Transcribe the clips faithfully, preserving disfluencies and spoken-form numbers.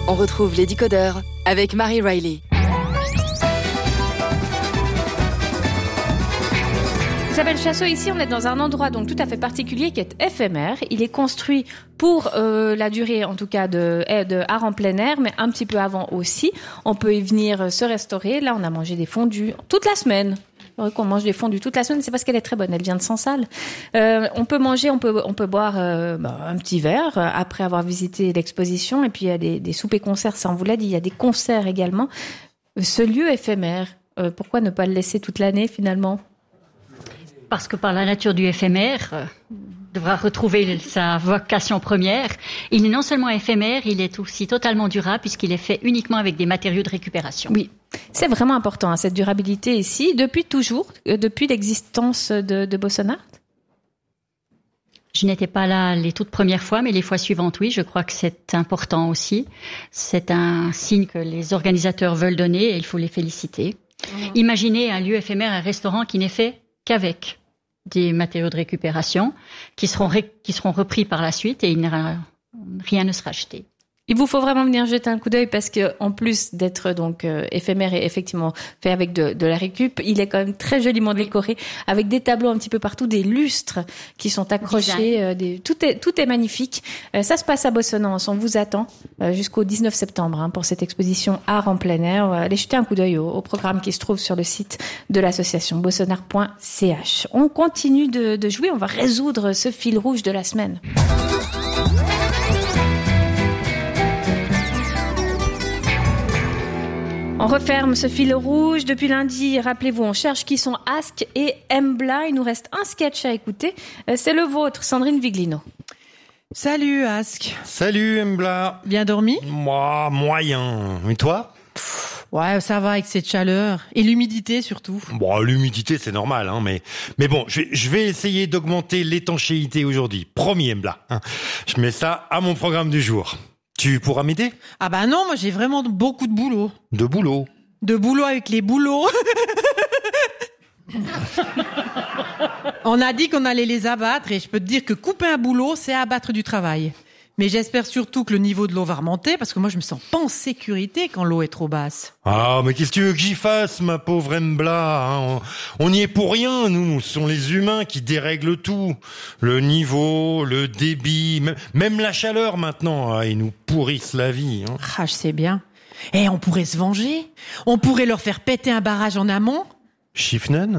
On retrouve les décodeurs avec Marie Riley. Isabelle Chassot, ici on est dans un endroit donc tout à fait particulier qui est éphémère. Il est construit pour euh, la durée en tout cas de, de art en plein air, mais un petit peu avant aussi. On peut y venir se restaurer. Là on a mangé des fondus toute la semaine. C'est vrai qu'on mange des fondus toute la semaine, c'est parce qu'elle est très bonne, elle vient de Sansal. Euh, on peut manger, on peut, on peut boire euh, bah, un petit verre euh, après avoir visité l'exposition. Et puis il y a des, des soupers concerts, ça on vous l'a dit, il y a des concerts également. Ce lieu éphémère, euh, pourquoi ne pas le laisser toute l'année finalement ? Parce que par la nature du éphémère, euh, devra retrouver sa vocation première. Il est non seulement éphémère, il est aussi totalement durable puisqu'il est fait uniquement avec des matériaux de récupération. Oui, c'est vraiment important, hein, cette durabilité ici, depuis toujours, euh, depuis l'existence de, de Bosson Art. Je n'étais pas là les toutes premières fois, mais les fois suivantes, oui, je crois que c'est important aussi. C'est un signe que les organisateurs veulent donner et il faut les féliciter. Mmh. Imaginez un lieu éphémère, un restaurant qui n'est fait qu'avec des matériaux de récupération qui seront, ré, qui seront repris par la suite et il n'ira, rien ne sera acheté. Il vous faut vraiment venir jeter un coup d'œil parce que en plus d'être donc euh, éphémère et effectivement fait avec de, de la récup, il est quand même très joliment décoré avec des tableaux un petit peu partout, des lustres qui sont accrochés, euh, des, tout est tout est magnifique. Euh, ça se passe à Bossonnance, on vous attend euh, jusqu'au dix-neuf septembre hein, pour cette exposition art en plein air. Allez jeter un coup d'œil au, au programme qui se trouve sur le site de l'association bossonart point c h. On continue de, de jouer, on va résoudre ce fil rouge de la semaine. On referme ce fil rouge. Depuis lundi, rappelez-vous, on cherche qui sont Ask et Embla. Il nous reste un sketch à écouter. C'est le vôtre, Sandrine Viglino. Salut Ask. Salut Embla. Bien dormi ? Moi, moyen. Et toi ? Ouais, ça va avec cette chaleur. Et l'humidité surtout. Bon, l'humidité, c'est normal, hein, mais, mais bon, je vais, je vais essayer d'augmenter l'étanchéité aujourd'hui. Promis, Embla. Hein. Je mets ça à mon programme du jour. Tu pourras m'aider ? Ah bah non, moi j'ai vraiment beaucoup de boulot. De boulot ? De boulot avec les boulots. On a dit qu'on allait les abattre et je peux te dire que couper un boulot, c'est abattre du travail. Mais j'espère surtout que le niveau de l'eau va remonter parce que moi je me sens pas en sécurité quand l'eau est trop basse. Ah, mais qu'est-ce que tu veux que j'y fasse, ma pauvre Embla, hein ? On n'y est pour rien, nous. Ce sont les humains qui dérèglent tout. Le niveau, le débit, même la chaleur maintenant. Ah, ils nous pourrissent la vie. Hein. Ah, je sais bien. Eh, on pourrait se venger. On pourrait leur faire péter un barrage en amont. Chiffnen ?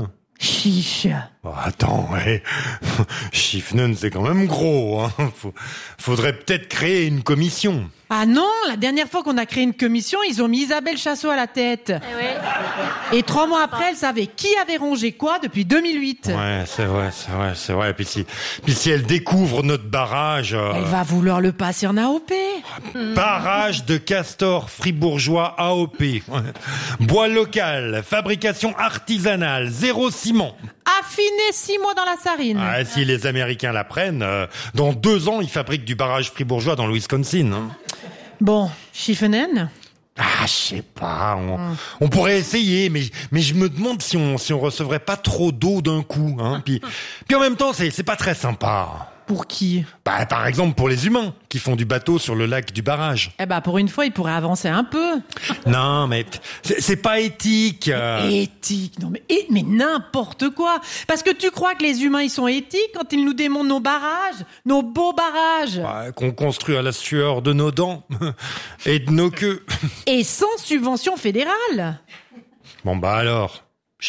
Chiche. Oh, attends, ouais. Chiffnen, c'est quand même gros. Hein. Faut, faudrait peut-être créer une commission. Ah non, la dernière fois qu'on a créé une commission, ils ont mis Isabelle Chassot à la tête. Eh ouais. Et trois mois après, elle savait qui avait rongé quoi depuis deux mille huit. Ouais, c'est vrai, c'est vrai, c'est vrai. Puis si, puis si elle découvre notre barrage... Euh... Elle va vouloir le passer en A O P. Barrage de castor fribourgeois A O P. Bois local, fabrication artisanale, zéro ciment. Affiné six mois dans la Sarine. Ah, si les Américains la prennent, euh, dans deux ans, ils fabriquent du barrage fribourgeois dans le Wisconsin. Hein. Bon, Chiffenen ? Ah, je sais pas. On, hum. on pourrait essayer, mais mais je me demande si on si on recevrait pas trop d'eau d'un coup. Hein. Puis puis en même temps, c'est c'est pas très sympa. Pour qui ? Bah, par exemple, pour les humains qui font du bateau sur le lac du barrage. Eh bah, pour une fois, ils pourraient avancer un peu. Non, mais c'est, c'est pas éthique. Euh... Éthique ? Non, mais, et, mais n'importe quoi. Parce que tu crois que les humains, ils sont éthiques quand ils nous démontent nos barrages, nos beaux barrages. Bah, qu'on construit à la sueur de nos dents et de nos queues. Et sans subvention fédérale. Bon, bah alors, Chiffnen ?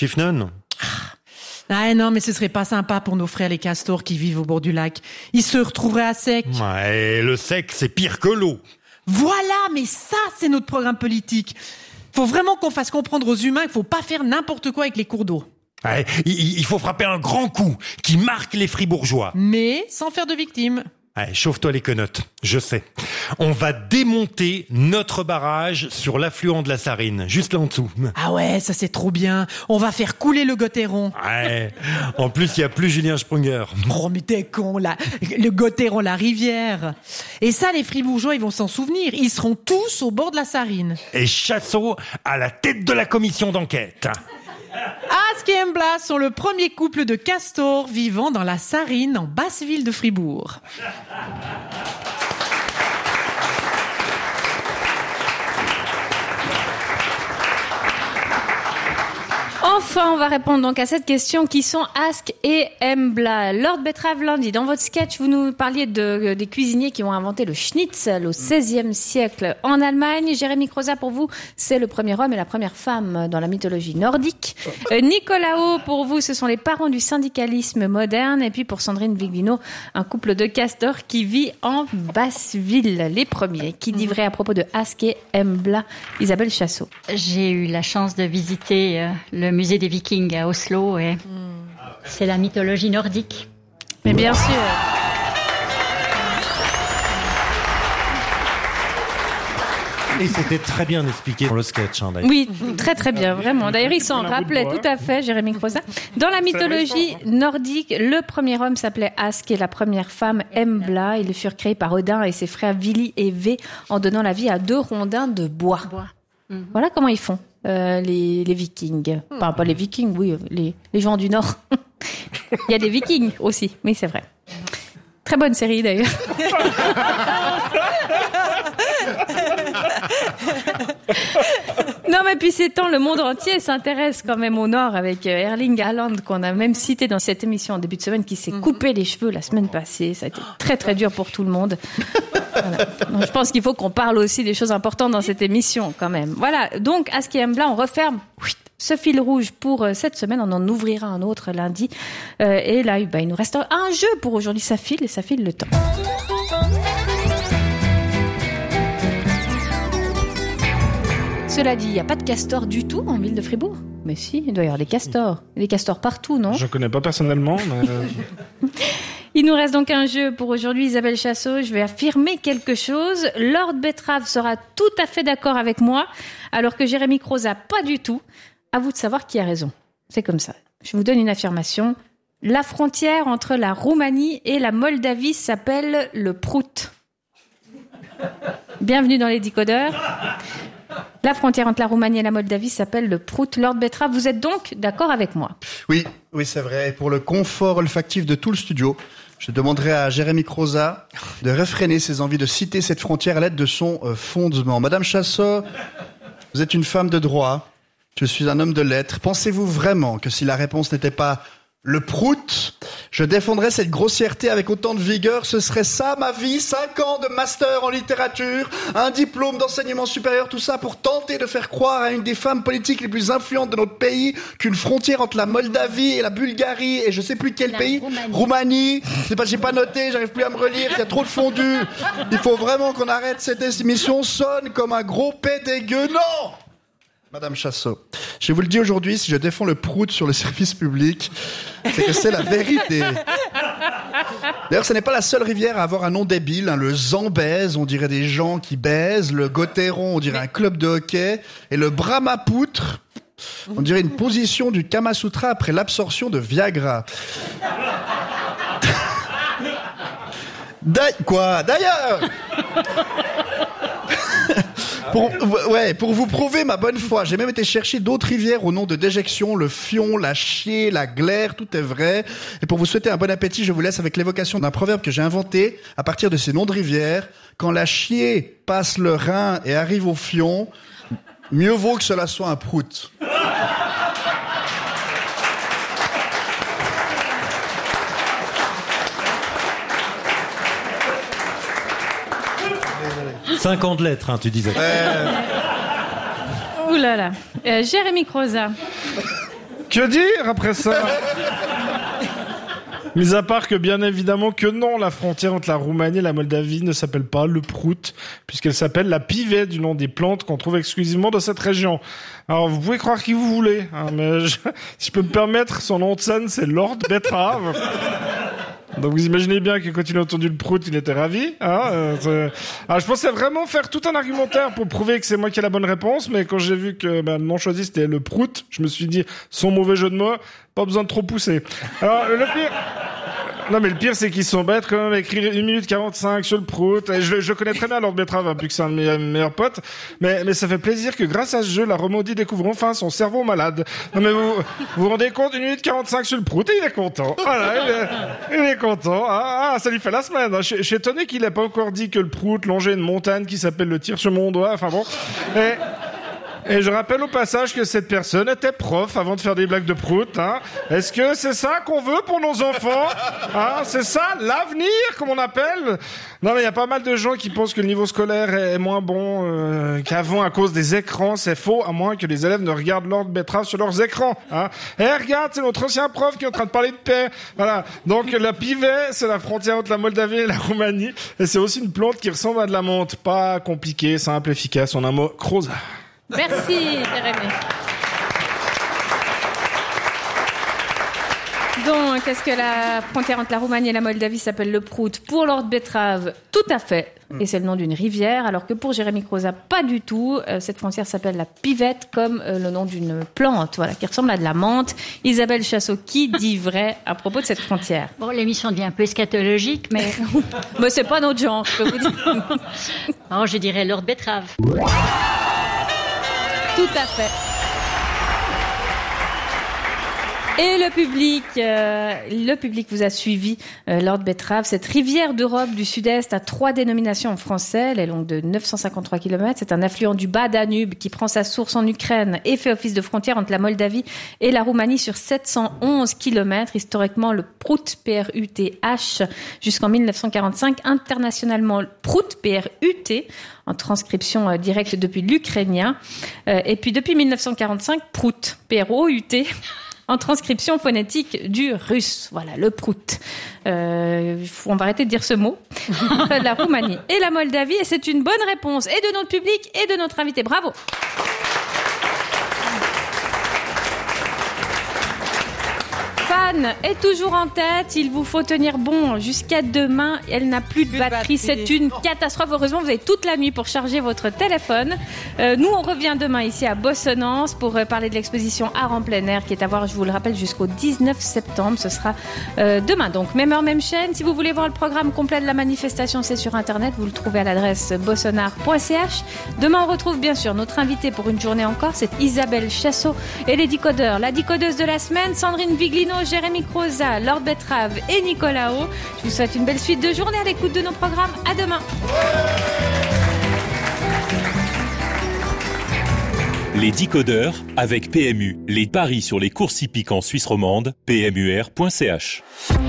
Ah non, mais ce serait pas sympa pour nos frères les castors qui vivent au bord du lac. Ils se retrouveraient à sec. Ouais, le sec, c'est pire que l'eau. Voilà, mais ça, c'est notre programme politique. Faut vraiment qu'on fasse comprendre aux humains qu'il faut pas faire n'importe quoi avec les cours d'eau. Ouais, il, il faut frapper un grand coup qui marque les fribourgeois. Mais sans faire de victimes. Allez, chauffe-toi les quenottes, je sais. On va démonter notre barrage sur l'affluent de la Sarine, juste là en dessous. Ah ouais, ça c'est trop bien. On va faire couler le Gotteron. Ouais, en plus il y a plus Julien Sprunger. Oh mais t'es con, là. Le Gotteron, la rivière. Et ça, les fribourgeois, ils vont s'en souvenir. Ils seront tous au bord de la Sarine. Et Chassot à la tête de la commission d'enquête. Ask et Embla sont le premier couple de castors vivant dans la Sarine en basse ville de Fribourg. Enfin, on va répondre donc à cette question qui sont Ask et Embla. Lord Betrave lundi, dans votre sketch, vous nous parliez de, des cuisiniers qui ont inventé le schnitzel au seizième siècle en Allemagne. Jérémy Croza, pour vous, c'est le premier homme et la première femme dans la mythologie nordique. Euh, Nicolas O, pour vous, ce sont les parents du syndicalisme moderne. Et puis pour Sandrine Viglino, un couple de castors qui vit en Basse-Ville. Les premiers. Qui dit vrai à propos de Ask et Embla? Isabelle Chassot. J'ai eu la chance de visiter euh, le musée des Vikings à Oslo et mmh. c'est la mythologie nordique. Mais bien sûr. Et c'était très bien expliqué dans le sketch, hein, d'ailleurs. Oui, très très bien, vraiment. D'ailleurs, il s'en rappelait tout à fait, Jérémy Croza. Dans la mythologie nordique, le premier homme s'appelait Ask et la première femme Embla. Ils furent créés par Odin et ses frères Vili et Ve en donnant la vie à deux rondins de bois. bois. Mmh. Voilà comment ils font, euh, les, les Vikings. Enfin, pas les Vikings, oui, les, les gens du Nord. Il y a des Vikings aussi, oui, c'est vrai. Très bonne série, d'ailleurs. Non, mais puis c'est tant le monde entier s'intéresse quand même au Nord avec Erling Haaland qu'on a même cité dans cette émission en début de semaine qui s'est coupé les cheveux la semaine passée. Ça a été très très dur pour tout le monde. Voilà. Donc, je pense qu'il faut qu'on parle aussi des choses importantes dans cette émission quand même. Voilà, donc Ask et Embla, on referme ce fil rouge pour cette semaine. On en ouvrira un autre lundi. Euh, et là, bah, il nous reste un jeu pour aujourd'hui. Ça file et ça file le temps. Cela dit, il n'y a pas de castor du tout en ville de Fribourg. Mais si, il doit y avoir des castors. Des castors partout, non? Je ne connais pas personnellement, mais... Il nous reste donc un jeu pour aujourd'hui, Isabelle Chassot. Je vais affirmer quelque chose. Lord Betrave sera tout à fait d'accord avec moi, alors que Jérémy Croza, pas du tout. À vous de savoir qui a raison. C'est comme ça. Je vous donne une affirmation. La frontière entre la Roumanie et la Moldavie s'appelle le Prout. Bienvenue dans les décodeurs. La frontière entre la Roumanie et la Moldavie s'appelle le Prout. Lord Betrave, vous êtes donc d'accord avec moi? Oui, oui, c'est vrai. Et pour le confort olfactif de tout le studio, je demanderai à Jérémy Croza de réfréner ses envies de citer cette frontière à l'aide de son euh, fondement. Madame Chassot, vous êtes une femme de droit. Je suis un homme de lettres. Pensez-vous vraiment que si la réponse n'était pas le Prout, je défendrais cette grossièreté avec autant de vigueur? Ce serait ça ma vie, cinq ans de master en littérature, un diplôme d'enseignement supérieur, tout ça pour tenter de faire croire à une des femmes politiques les plus influentes de notre pays qu'une frontière entre la Moldavie et la Bulgarie et je sais plus quel la pays, Roumanie, Roumanie. C'est pas, j'ai pas noté, j'arrive plus à me relire, il y a trop de fondu. Il faut vraiment qu'on arrête cette émission, sonne comme un gros pet dégueu. Non! Madame Chassot, je vous le dis aujourd'hui, si je défends le Prout sur le service public, c'est que c'est la vérité. D'ailleurs, ce n'est pas la seule rivière à avoir un nom débile. Hein. Le Zambèze, on dirait des gens qui baisent. Le Gothéron, on dirait un club de hockey. Et le Brahmapoutre, on dirait une position du Kama Sutra après l'absorption de Viagra. D'a- Quoi D'ailleurs Pour, ouais, pour vous prouver ma bonne foi, j'ai même été chercher d'autres rivières au nom de déjection, le Fion, la Chier, la Glaire, tout est vrai. Et pour vous souhaiter un bon appétit, je vous laisse avec l'évocation d'un proverbe que j'ai inventé à partir de ces noms de rivières. Quand la Chier passe le Rhin et arrive au Fion, mieux vaut que cela soit un Prout. cinquante lettres, hein, tu disais. Euh... Ouh là là. Euh, Jérémy Croza. Que dire après ça? Mis à part que bien évidemment que non, la frontière entre la Roumanie et la Moldavie ne s'appelle pas le Prout, puisqu'elle s'appelle la Pivet, du nom des plantes qu'on trouve exclusivement dans cette région. Alors vous pouvez croire qui vous voulez, hein, mais je, si je peux me permettre, son nom de scène c'est Lord Betrave. Donc vous imaginez bien que quand il a entendu le Prout, il était ravi. Hein euh, Alors je pensais vraiment faire tout un argumentaire pour prouver que c'est moi qui ai la bonne réponse, mais quand j'ai vu que ben, le nom choisi c'était le Prout, je me suis dit, son mauvais jeu de mots, pas besoin de trop pousser. Alors le pire... Non mais le pire c'est qu'ils sont bêtes quand même à écrire une minute quarante-cinq sur le Prout. Et je, je connais très bien Lord Betrave, hein, vu que c'est un de mes meilleurs potes. Mais, mais ça fait plaisir que grâce à ce jeu, la Romandie découvre enfin son cerveau malade. Non mais vous vous, vous rendez compte, une minute quarante-cinq sur le Prout et il est content. Voilà, il est, il est content. Ah, ah, ça lui fait la semaine. Hein. Je, je suis étonné qu'il ait pas encore dit que le Prout longeait une montagne qui s'appelle le Tire sur mon doigt. Enfin bon. Et... Et je rappelle au passage que cette personne était prof avant de faire des blagues de prout. Hein. Est-ce que c'est ça qu'on veut pour nos enfants, hein? C'est ça l'avenir, comme on appelle? Non, mais il y a pas mal de gens qui pensent que le niveau scolaire est moins bon euh, qu'avant à cause des écrans. C'est faux, à moins que les élèves ne regardent Lord Betrave sur leurs écrans. Hein. Et regarde, c'est notre ancien prof qui est en train de parler de paix. Voilà. Donc la Pivet, c'est la frontière entre la Moldavie et la Roumanie. Et c'est aussi une plante qui ressemble à de la menthe. Pas compliqué, simple, efficace. En un mot, Croza. Merci, Jérémy. Donc, est-ce que la frontière entre la Roumanie et la Moldavie s'appelle le Prout? Pour Lord Betrave, tout à fait. Et c'est le nom d'une rivière, alors que pour Jérémy Croza, pas du tout. Euh, cette frontière s'appelle la Pivette, comme euh, le nom d'une plante, voilà, qui ressemble à de la menthe. Isabelle Chassot, qui dit vrai à propos de cette frontière? Bon, l'émission devient un peu eschatologique, mais... Mais c'est pas notre genre, je peux vous dire. Oh, je dirais Lord Betrave. Tout à fait. Et le public, euh, le public vous a suivi, euh, Lord Betrave. Cette rivière d'Europe du Sud-Est a trois dénominations en français. Elle est longue de neuf cent cinquante-trois kilomètres. C'est un affluent du bas Danube qui prend sa source en Ukraine et fait office de frontière entre la Moldavie et la Roumanie sur sept cent onze kilomètres. Historiquement, le Prout, P R U T H, jusqu'en mille neuf cent quarante-cinq. Internationalement, Prout, P R U T, en transcription euh, directe depuis l'ukrainien. Euh, et puis depuis mille neuf cent quarante-cinq, Prout, P R O U T, en transcription phonétique du russe. Voilà, le Prout. Euh, on va arrêter de dire ce mot. La Roumanie et la Moldavie. Et c'est une bonne réponse et de notre public et de notre invité. Bravo. Fan est toujours en tête. Il vous faut tenir bon jusqu'à demain. Elle n'a plus de Plus de batterie. batterie. C'est une catastrophe. Heureusement, vous avez toute la nuit pour charger votre téléphone. Euh, nous, on revient demain ici à Bossonance pour euh, parler de l'exposition Art en plein air qui est à voir, je vous le rappelle, jusqu'au dix-neuf septembre. Ce sera euh, demain. Donc, même heure, même chaîne. Si vous voulez voir le programme complet de la manifestation, c'est sur Internet. Vous le trouvez à l'adresse bossonart point c h. Demain, on retrouve bien sûr notre invité pour une journée encore. C'est Isabelle Chassot et les décodeurs. La décodeuse de la semaine, Sandrine Viglino, Jérémy Croza, Lord Betrave et Nicolas O. Je vous souhaite une belle suite de journée à l'écoute de nos programmes. À demain. Les décodeurs avec P M U. Les paris sur les courses hippiques en Suisse romande. P M U R point c h.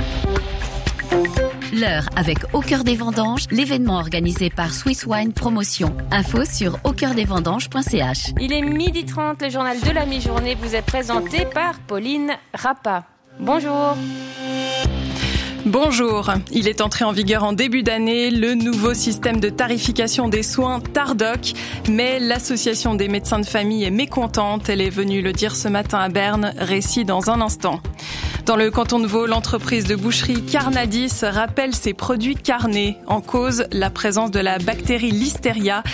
L'heure avec Au cœur des vendanges, l'événement organisé par Swiss Wine Promotion. Info sur au cœur des vendanges point c h. Il est midi trente, le journal de la mi-journée vous est présenté par Pauline Rappa. Bonjour. Bonjour. Il est entré en vigueur en début d'année, le nouveau système de tarification des soins Tardoc, mais l'association des médecins de famille est mécontente. Elle est venue le dire ce matin à Berne, récit dans un instant. Dans le canton de Vaud, l'entreprise de boucherie Carnadis rappelle ses produits carnés. En cause, la présence de la bactérie Listeria,